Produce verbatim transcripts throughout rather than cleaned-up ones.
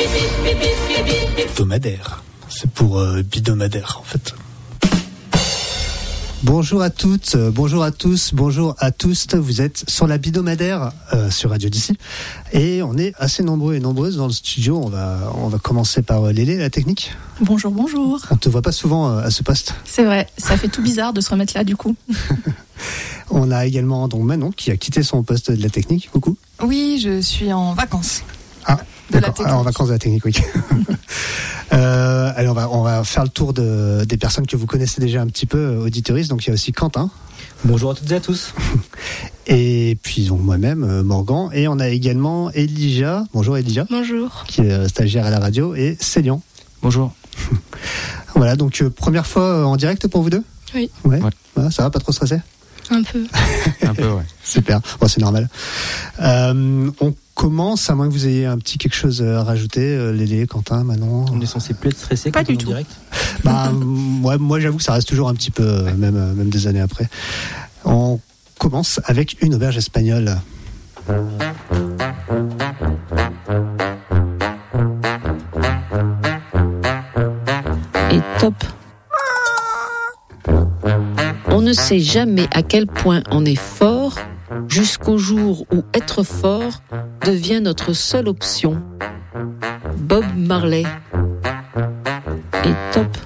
Bidomadaire. C'est pour euh, bidomadaire en fait. Bonjour à toutes, euh, bonjour à tous, bonjour à tous. Vous êtes sur la Bidomadaire euh, sur Radio D C et on est assez nombreux et nombreuses dans le studio. On va on va commencer par euh, Lélé, la technique. Bonjour, bonjour. On te voit pas souvent euh, à ce poste. C'est vrai, ça fait tout bizarre de se remettre là du coup. On a également donc Manon qui a quitté son poste de la technique. Coucou. Oui, je suis en vacances. Ah, de la d'accord. Ah, en vacances de la technique, oui. euh, allez, on va on va faire le tour de des personnes que vous connaissez déjà un petit peu, auditeuristes. Donc il y a aussi Quentin. Bonjour à toutes et à tous. Et puis donc moi-même, Morgan. Et on a également Elijah. Bonjour Elijah. Bonjour. Qui est stagiaire à la radio. Et Célian. Bonjour. Voilà, donc euh, première fois euh, en direct pour vous deux. Oui. Ouais. Ouais. Voilà, ça va, pas trop stressé? Un peu. Un peu, ouais. Super. Bon, c'est normal. Euh, on commence, à moins que vous ayez un petit quelque chose à rajouter, euh, Lélé, Quentin, Manon. On est censé plus être stressé Pas quand on du est en tout. direct. Bah, moi, moi, j'avoue que ça reste toujours un petit peu, euh, même, euh, même des années après. On commence avec une auberge espagnole. Et top. On ne sait jamais à quel point on est fort jusqu'au jour où être fort devient notre seule option. Bob Marley. Et top.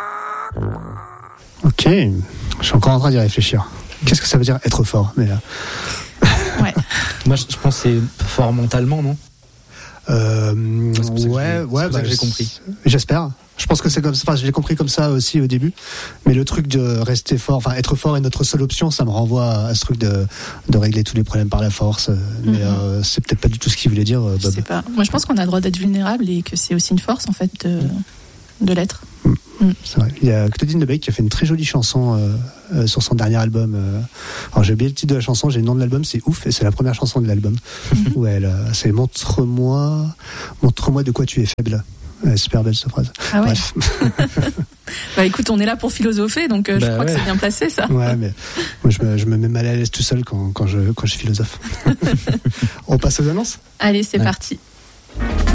Ok, je suis encore en train d'y réfléchir. Qu'est-ce que ça veut dire être fort? Mais, euh... Ouais. Moi, je pense que c'est fort mentalement, non? Euh, C'est pour ça que ouais, j'ai- ouais, c'est pour ça bah, que j'ai compris. J'espère. Je pense que c'est comme ça. Enfin, j'ai compris comme ça aussi au début. Mais le truc de rester fort, enfin, être fort est notre seule option, ça me renvoie à ce truc de, de régler tous les problèmes par la force. Mais Mhm. euh, c'est peut-être pas du tout ce qu'il voulait dire, Je Bob. sais pas. Moi je pense qu'on a le droit d'être vulnérable et que c'est aussi une force en fait de, de l'être. C'est vrai. Il y a Claudine Debeck qui a fait une très jolie chanson euh, euh, sur son dernier album. Euh. Alors j'ai oublié le titre de la chanson, j'ai le nom de l'album, c'est ouf, et c'est la première chanson de l'album. Où elle, euh, c'est montre-moi, montre-moi de quoi tu es faible. Ouais, super belle cette phrase. Ah ouais. Bref. Bah écoute, on est là pour philosopher donc euh, je Bah crois ouais. que c'est bien placé ça. Ouais, mais moi je me, je me mets mal à l'aise tout seul quand, quand je quand je philosophe. On passe aux annonces. Allez, c'est Ouais. parti.